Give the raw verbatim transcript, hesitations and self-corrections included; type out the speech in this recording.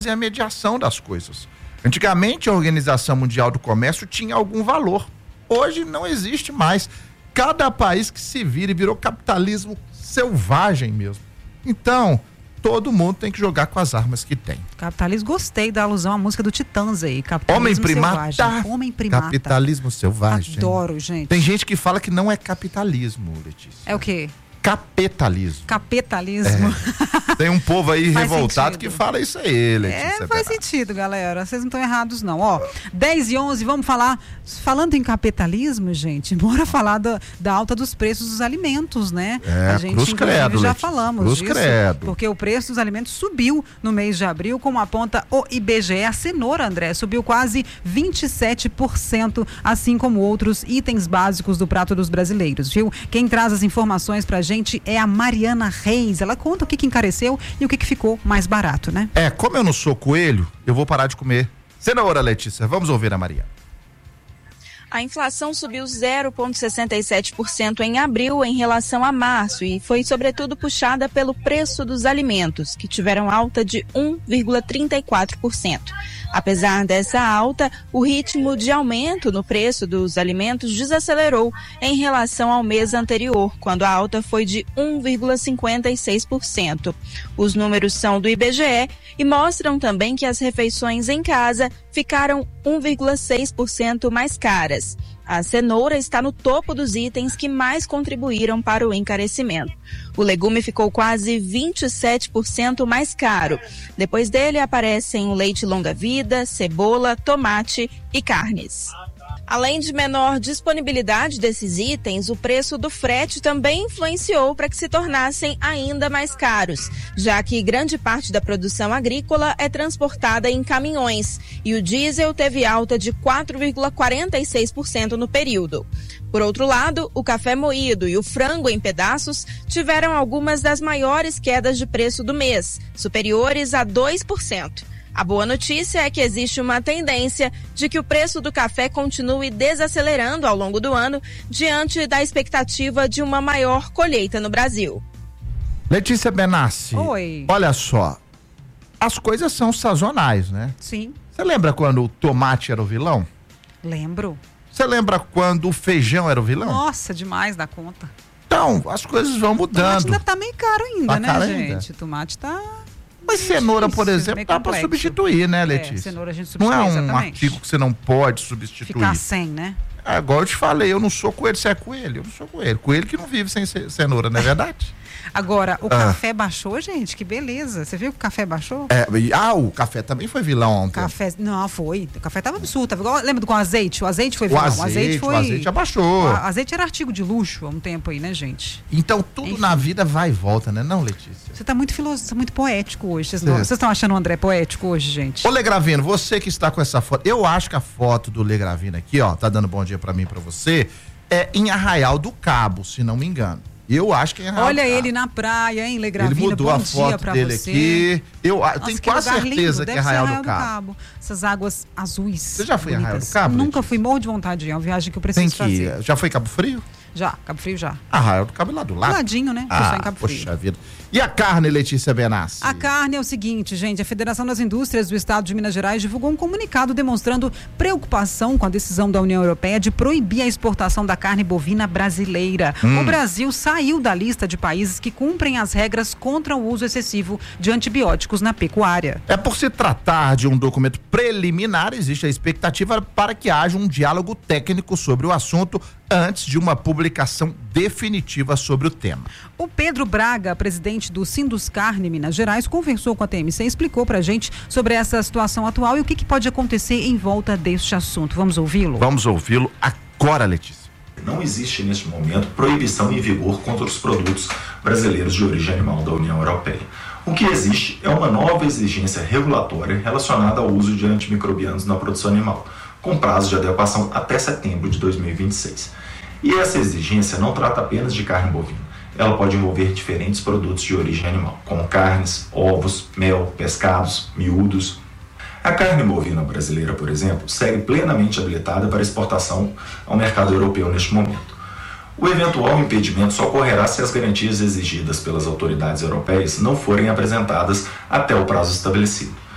a mediação das coisas. Antigamente a Organização Mundial do Comércio tinha algum valor. Hoje não existe mais. Cada país que se vira e virou capitalismo selvagem mesmo. Então, todo mundo tem que jogar com as armas que tem. Capitalismo, gostei da alusão à música do Titãs aí. Capitalismo Homem primata. Selvagem. Homem primata. Capitalismo selvagem. Adoro, gente. Tem gente que fala que não é capitalismo, Letícia. É o quê? Capitalismo. Capitalismo. É. Tem um povo aí Faz revoltado sentido. que fala isso aí, Letícia. É, faz sentido, galera. Vocês não estão errados, não. Ó, dez e onze, vamos falar. Falando em capitalismo, gente, bora falar da, da alta dos preços dos alimentos, né? É, a gente, cruz inclusive, credo, já Letícia. falamos Cruz disso. credo. Porque o preço dos alimentos subiu no mês de abril, como aponta o I B G E. A cenoura, André, subiu quase vinte e sete por cento, assim como outros itens básicos do prato dos brasileiros, viu? Quem traz as informações pra gente é a Mariana Reis. Ela conta o que, que encareceu e o que, que ficou mais barato, né? É, como eu não sou coelho, eu vou parar de comer cenoura, Letícia. Vamos ouvir a Mariana. A inflação subiu zero vírgula sessenta e sete por cento em abril em relação a março e foi sobretudo puxada pelo preço dos alimentos, que tiveram alta de um vírgula trinta e quatro por cento. Apesar dessa alta, o ritmo de aumento no preço dos alimentos desacelerou em relação ao mês anterior, quando a alta foi de um vírgula cinquenta e seis por cento. Os números são do I B G E e mostram também que as refeições em casa ficaram um vírgula seis por cento mais caras. A cenoura está no topo dos itens que mais contribuíram para o encarecimento. O legume ficou quase vinte e sete por cento mais caro. Depois dele aparecem o leite longa-vida, cebola, tomate e carnes. Além de menor disponibilidade desses itens, o preço do frete também influenciou para que se tornassem ainda mais caros, já que grande parte da produção agrícola é transportada em caminhões e o diesel teve alta de quatro vírgula quarenta e seis por cento no período. Por outro lado, o café moído e o frango em pedaços tiveram algumas das maiores quedas de preço do mês, superiores a dois por cento. A boa notícia é que existe uma tendência de que o preço do café continue desacelerando ao longo do ano, diante da expectativa de uma maior colheita no Brasil. Letícia Benassi. Oi. Olha só, as coisas são sazonais, né? Sim. Você lembra quando o tomate era o vilão? Lembro. Você lembra quando o feijão era o vilão? Nossa, demais da conta. Então, as coisas vão O tomate mudando. ainda tá meio caro ainda, Tá né, caro gente? ainda? O tomate tá... Mas cenoura, por difícil, exemplo, meio dá pra complexo. substituir, né, É, Letícia? cenoura a gente Não substitui, é um exatamente. artigo que você não pode substituir. Ficar sem, né? É, igual eu te falei, eu não sou coelho, você é coelho? Eu não sou coelho. Coelho que não vive sem ce- cenoura, não é verdade? Agora, o Ah. café baixou, gente, que beleza. Você viu que o café baixou? É, e- ah, o café também foi vilão ontem. Café, não, foi. O café tava absurdo. Tava igual, lembra do com azeite? O azeite foi O vilão. azeite, foi. o azeite abaixou. O azeite era artigo de luxo há um tempo aí, né, gente? Então tudo Enfim. na vida vai e volta, né? Não, Letícia? Você tá muito filosófico, muito poético hoje. Vocês não- É. vocês estão achando o André poético hoje, gente? Ô, Legravino, você que está com essa foto, eu acho que a foto do Legravino aqui, ó, tá dando bom dia pra mim e pra você, é em Arraial do Cabo, se não me engano. Eu acho que é em Arraial Olha do Cabo. ele na praia, hein, Legravina? Ele mudou Bom a dia foto pra dele você. aqui. Eu ah, Nossa, tenho que quase lugar certeza lindo. que é Deve Arraial ser do Cabo. Essas águas azuis. Você já foi em Arraial do bonitas. Cabo, Nunca Letícia? fui, morro de vontade de ir. É uma viagem que eu Tem preciso que ir. fazer. Já foi em Cabo Frio? Já, Cabo Frio já. Arraial do Cabo é lá do lado. Ladinho, né? Ah, Só em Cabo Frio. poxa vida. E a carne, Letícia Benassi? A carne é o seguinte, gente, a Federação das Indústrias do Estado de Minas Gerais divulgou um comunicado demonstrando preocupação com a decisão da União Europeia de proibir a exportação da carne bovina brasileira. Hum. O Brasil saiu da lista de países que cumprem as regras contra o uso excessivo de antibióticos na pecuária. É por se tratar de um documento preliminar, existe a expectativa para que haja um diálogo técnico sobre o assunto antes de uma publicação definitiva sobre o tema. O Pedro Braga, presidente do Sinduscarne Minas Gerais, conversou com a T M C e explicou pra gente sobre essa situação atual e o que, que pode acontecer em volta deste assunto. Vamos ouvi-lo? Vamos ouvi-lo agora, Letícia. Não existe neste momento proibição em vigor contra os produtos brasileiros de origem animal da União Europeia. O que existe é uma nova exigência regulatória relacionada ao uso de antimicrobianos na produção animal, com prazo de adequação até setembro de dois mil e vinte e seis. E essa exigência não trata apenas de carne bovina. Ela pode envolver diferentes produtos de origem animal, como carnes, ovos, mel, pescados, miúdos. A carne bovina brasileira, por exemplo, segue plenamente habilitada para exportação ao mercado europeu neste momento. O eventual impedimento só ocorrerá se as garantias exigidas pelas autoridades europeias não forem apresentadas até o prazo estabelecido.